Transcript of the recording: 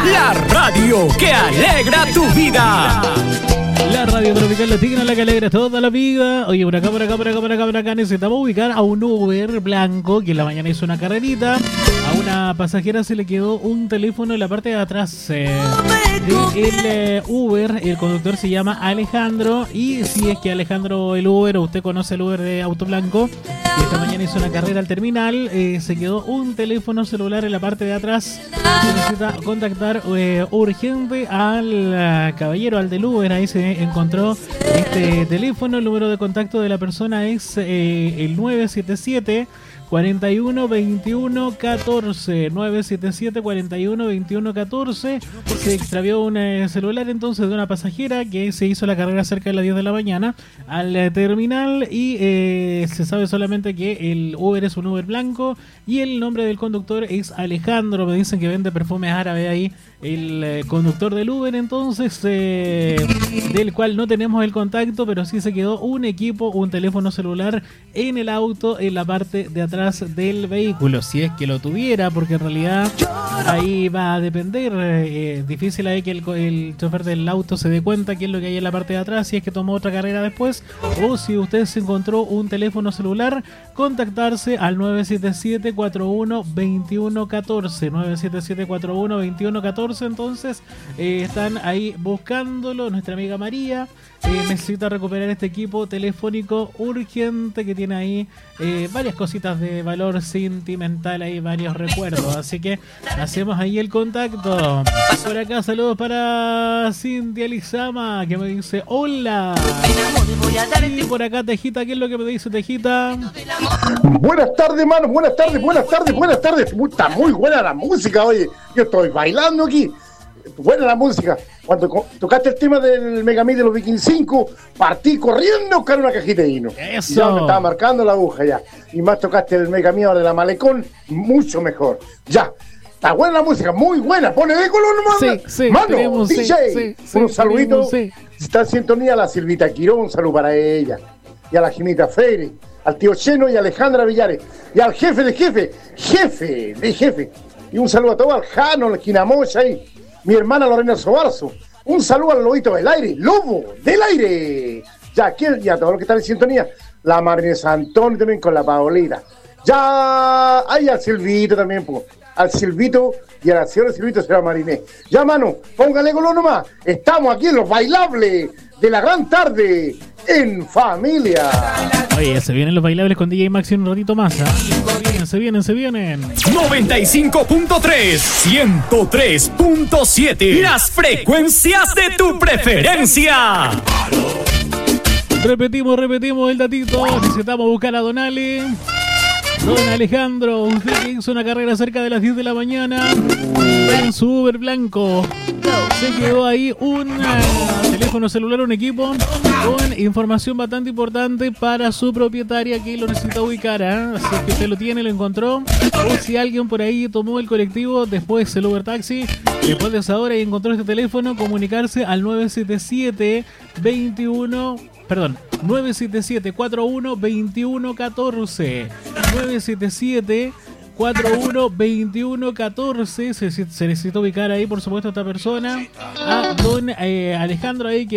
La radio que alegra tu vida. La radio tropical latina, la que alegra toda la vida. Oye, por acá necesitamos ubicar a un Uber blanco que en la mañana hizo una carrerita. A una pasajera se le quedó un teléfono en la parte de atrás del Uber. El conductor se llama Alejandro. Y si es que Alejandro el Uber, o usted conoce el Uber de Auto Blanco, que esta mañana hizo una carrera al terminal, se quedó un teléfono celular en la parte de atrás. Se necesita contactar urgente al caballero, al del Uber. Ahí se encontró este teléfono. El número de contacto de la persona es el 977 41 21 14 977 41 21 14. Se extravió un celular entonces de una pasajera que se hizo la carrera cerca de las 10 de la mañana al terminal y se sabe solamente que el Uber es un Uber blanco y el nombre del conductor es Alejandro. Me dicen que vende perfumes árabes ahí el conductor del Uber, entonces del cual no tenemos el contacto, pero sí se quedó un equipo, un teléfono celular en el auto, en la parte de atrás del vehículo, si es que lo tuviera, porque en realidad ahí va a depender. Difícil ahí que el chofer del auto se dé cuenta qué es lo que hay en la parte de atrás, si es que tomó otra carrera después, o si usted se encontró un teléfono celular, contactarse al 977 41 21 14 977 41 21 14. Entonces están ahí buscándolo. Nuestra amiga María necesita recuperar este equipo telefónico urgente que tiene ahí varias cositas de valor sentimental, ahí varios recuerdos, así que hacemos ahí el contacto. Por acá saludos para Cintia Lizama, que me dice hola. Y por acá Tejita, ¿qué es lo que me dice Tejita? Buenas tardes, mano, buenas tardes. Está muy buena la música, oye, yo estoy bailando aquí. Buena la música. Cuando tocaste el tema del Megamix de los Vikings 5, partí corriendo a buscar una cajita de vino. Eso. Y ya me estaba marcando la aguja ya. Y más tocaste el Megamix de la Malecón, mucho mejor. Ya. Está buena la música, muy buena. Pone de color nomás. Sí, mano, tenemos, DJ. Sí, un saludito. Sí. Si está en sintonía, la Silvita Quirón, un saludo para ella. Y a la Jimita Freire, al tío Cheno y a Alejandra Villares. Y al jefe de jefe. Y un saludo a todo al Jano, al Quinamocha ahí. Mi hermana Lorena Sobarzo. Un saludo al Lobito del Aire, Lobo del Aire. Ya, aquí y a todos los que están en sintonía. La Marina Antonio también con la Paolita. Ya, ahí al Silvito también, pues. Al Silvito y a la señora Silvito, señora Mariné. Ya, mano, póngale color nomás. Estamos aquí en los bailables de la gran tarde en familia. Oye, se vienen los bailables con DJ Maxi un ratito más, ¿eh? Se vienen. 95.3, 103.7. Las frecuencias de tu preferencia. Repetimos el datito. Necesitamos buscar a Don Ale. Don Alejandro, usted que hizo una carrera cerca de las 10 de la mañana en su Uber blanco. Se quedó ahí un teléfono celular, un equipo con información bastante importante para su propietaria que lo necesita ubicar, ¿eh? Así que usted lo tiene, lo encontró. O si alguien por ahí tomó el colectivo, después el Uber Taxi, después de esa hora y encontró este teléfono, comunicarse al 977 41 21 14 977 41 21 14. Se necesita ubicar ahí, por supuesto, a esta persona, a don Alejandro ahí, que